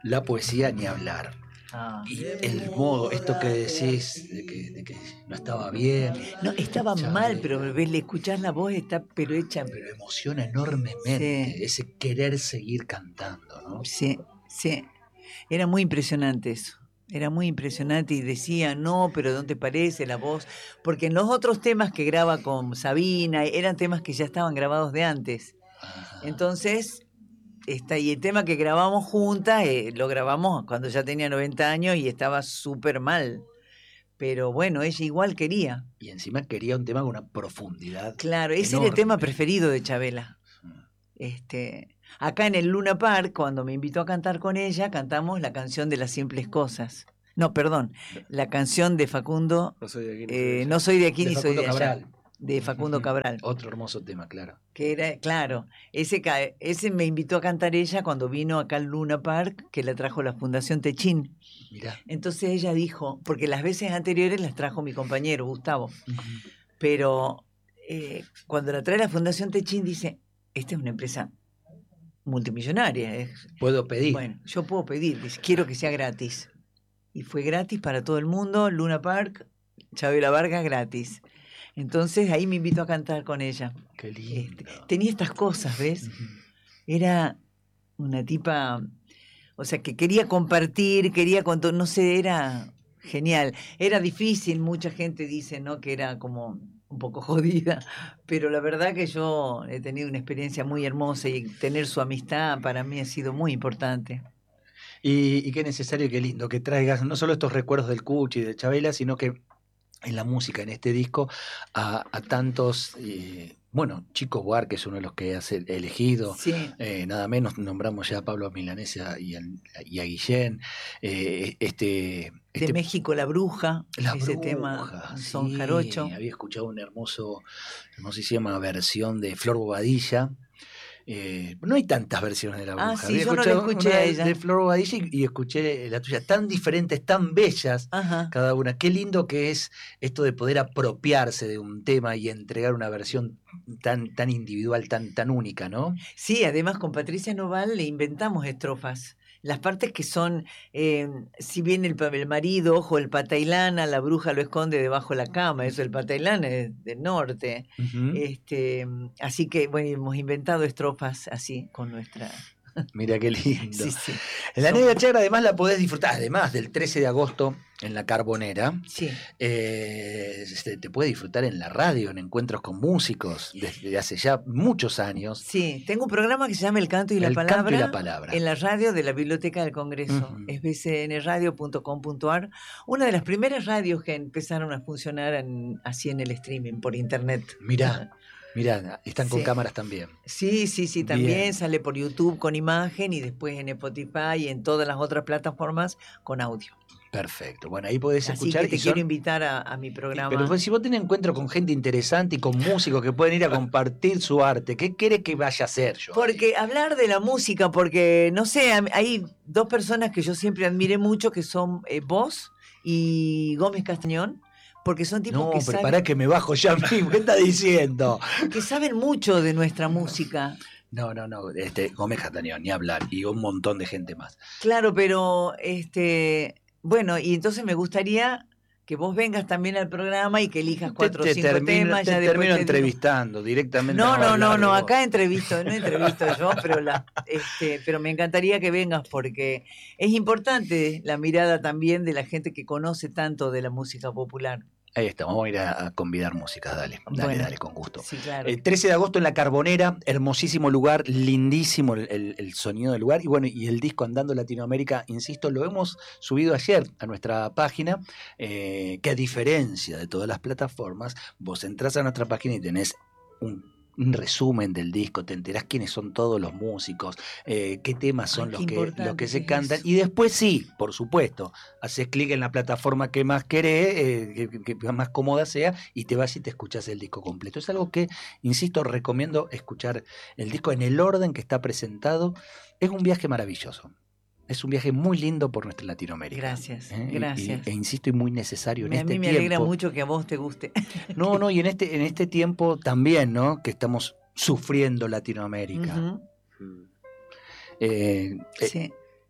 La poesía ni hablar. Y el modo, esto que decís, de que no estaba bien. No, estaba mal, pero le escuchás la voz, pero hecha. Pero emociona enormemente, sí. Ese querer seguir cantando, ¿no? Sí, sí. Era muy impresionante eso. Era muy impresionante y decía, no, pero ¿dónde te parece la voz? Porque en los otros temas que graba con Sabina, eran temas que ya estaban grabados de antes. Ajá. Entonces, y el tema que grabamos juntas, lo grabamos cuando ya tenía 90 años y estaba súper mal. Pero bueno, ella igual quería. Y encima quería un tema con una profundidad. Claro, ese era el tema preferido de Chabela. Acá en el Luna Park, cuando me invitó a cantar con ella, cantamos la canción de las simples cosas. No, perdón, la canción de Facundo. No soy de aquí ni soy de allá. De Facundo Cabral. Otro hermoso tema, claro. Que era, claro, ese me invitó a cantar ella cuando vino acá al Luna Park, que la trajo la Fundación Techín. Mirá. Entonces ella dijo, porque las veces anteriores las trajo mi compañero Gustavo, pero cuando la trae la Fundación Techín dice, esta es una empresa multimillonaria. ¿Puedo pedir? Bueno, yo puedo pedir, dice, quiero que sea gratis. Y fue gratis para todo el mundo, Luna Park, Chabela Vargas gratis. Entonces ahí me invitó a cantar con ella. Qué lindo. Tenía estas cosas, ¿ves? Era una tipa, o sea, que quería compartir, no sé, era genial. Era difícil, mucha gente dice, ¿no? Que era como un poco jodida, pero la verdad que yo he tenido una experiencia muy hermosa y tener su amistad para mí ha sido muy importante. Y qué necesario y qué lindo que traigas no solo estos recuerdos del Cuchi y de Chabela, sino que en la música, en este disco, a tantos, bueno, Chico Buarque es uno de los que has elegido, sí. Nada menos, nombramos ya a Pablo Milanesa y a Guillén, de México, La Bruja, ese tema, Son sí, Jarocho. Había escuchado una hermosísima versión de Flor Bobadilla. No hay tantas versiones de La Bruja. Sí, yo no la escuché a ella. De Flor Bobadilla y escuché la tuya, tan diferentes, tan bellas. Ajá. Cada una. Qué lindo que es esto de poder apropiarse de un tema y entregar una versión tan individual, tan única, ¿no? Sí, además con Patricia Noval le inventamos estrofas. Las partes que son, si bien el marido, ojo, el patailana, la bruja lo esconde debajo de la cama, eso el patailana es del norte. Uh-huh. Así que, bueno, hemos inventado estrofas así con nuestra... Mira qué lindo. Sí. La Negra Chagra además la podés disfrutar, además del 13 de agosto en la Carbonera. Sí. Te puede disfrutar en la radio, en encuentros con músicos, desde hace ya muchos años. Sí, tengo un programa que se llama El Canto y la Palabra. En la radio de la Biblioteca del Congreso. Uh-huh. Es bcnradio.com.ar. Una de las primeras radios que empezaron a funcionar así en el streaming, por internet. Mirá, están con cámaras también. Sí, también sale por YouTube con imagen y después en Spotify y en todas las otras plataformas con audio. Perfecto, bueno, ahí podés escuchar. Así que te quiero invitar a mi programa. Pero pues, si vos tenés encuentro con gente interesante y con músicos que pueden ir a compartir su arte, ¿qué querés que vaya a hacer yo? Porque hablar de la música, porque, no sé, hay dos personas que yo siempre admiré mucho, que son vos y Gómez Castañón. Porque son tipos que saben... No, pará que me bajo ya mismo. ¿Qué estás diciendo? Que saben mucho de nuestra música. No. Gómez Castañón, ni hablar. Y un montón de gente más. Claro, pero... bueno, y entonces me gustaría que vos vengas también al programa y que elijas 4 o 5 temas. Te termino entrevistando directamente. No, acá no entrevisto yo, pero me encantaría que vengas porque es importante la mirada también de la gente que conoce tanto de la música popular. Ahí estamos, vamos a ir a convidar músicas, dale, con gusto. Sí, claro. El 13 de agosto en la Carbonera, hermosísimo lugar, lindísimo el sonido del lugar, y bueno, y el disco Andando Latinoamérica, insisto, lo hemos subido ayer a nuestra página, que a diferencia de todas las plataformas, vos entrás a nuestra página y tenés un resumen del disco, te enterás quiénes son todos los músicos, qué temas son los que se cantan, y después sí, por supuesto, haces clic en la plataforma que más querés, que más cómoda sea, y te vas y te escuchás el disco completo. Es algo que, insisto, recomiendo escuchar el disco en el orden que está presentado. Es un viaje maravilloso. Es un viaje muy lindo por nuestra Latinoamérica. Gracias. E insisto, y muy necesario en este tiempo. A mí me alegra mucho que a vos te guste. No, y en este tiempo también, ¿no? Que estamos sufriendo Latinoamérica. Uh-huh. Sí.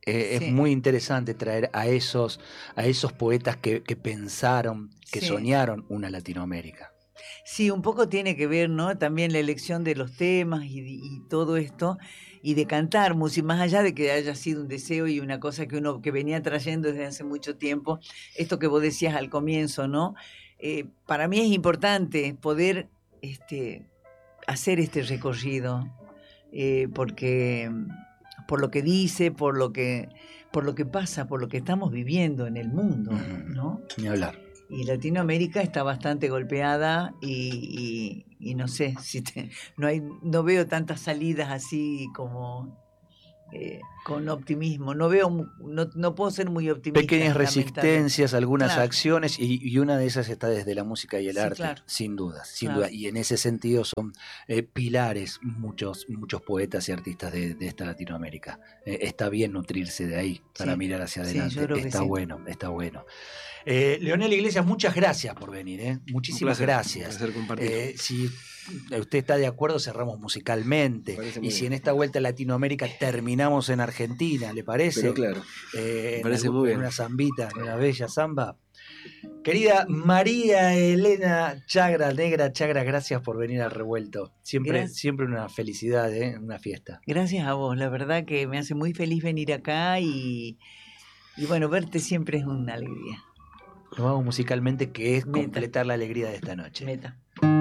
Es muy interesante traer a esos poetas que pensaron, que soñaron una Latinoamérica. Sí, un poco tiene que ver, ¿no? También la elección de los temas y todo esto, y de cantar música, más allá de que haya sido un deseo y una cosa que uno que venía trayendo desde hace mucho tiempo, esto que vos decías al comienzo, ¿no? Para mí es importante poder hacer este recorrido, porque por lo que dice, por lo que pasa, por lo que estamos viviendo en el mundo, ¿no? Ni hablar. Y Latinoamérica está bastante golpeada y no sé, no veo tantas salidas así como con optimismo. No puedo ser muy optimista. Pequeñas resistencias, algunas claro. acciones, y una de esas está desde la música y el arte, claro. sin duda. Y en ese sentido son pilares muchos poetas y artistas de esta Latinoamérica. Está bien nutrirse de ahí para mirar hacia adelante. Yo creo que está bueno. Leonel Iglesias, muchas gracias por venir. Muchísimas gracias. Un placer compartir. Si usted está de acuerdo, cerramos musicalmente. Y si en esta vuelta a Latinoamérica terminamos en Argentina, ¿le parece? Pero claro, me parece muy bien. Una zambita, una bella zamba. Querida María Elena Chagra, Negra Chagra, gracias por venir al Revuelto. Siempre una felicidad, una fiesta. Gracias a vos, la verdad que me hace muy feliz venir acá y bueno, verte siempre es una alegría. Lo vamos musicalmente, que es completar la alegría de esta noche. Meta.